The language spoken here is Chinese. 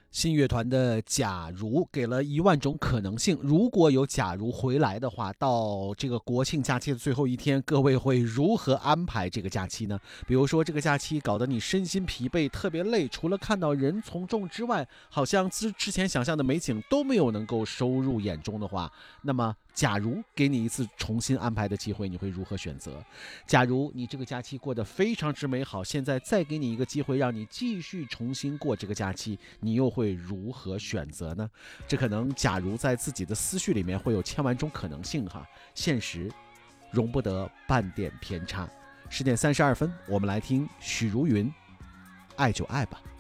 信乐团的假如给了10000种可能性，如果有假如回来的话，到这个国庆假期的最后一天，各位会如何安排这个假期呢？比如说这个假期搞得你身心疲惫，特别累，除了看到人从众之外，好像之前想象的美景都没有能够收入眼中的话，那么假如给你一次重新安排的机会，你会如何选择？假如你这个假期过得非常之美好，现在再给你一个机会让你继续重新过这个假期，你又会如何选择呢？这可能假如在自己的思绪里面会有千万种可能性哈，现实容不得半点偏差。10点32分，我们来听许茹芸《爱就爱吧》。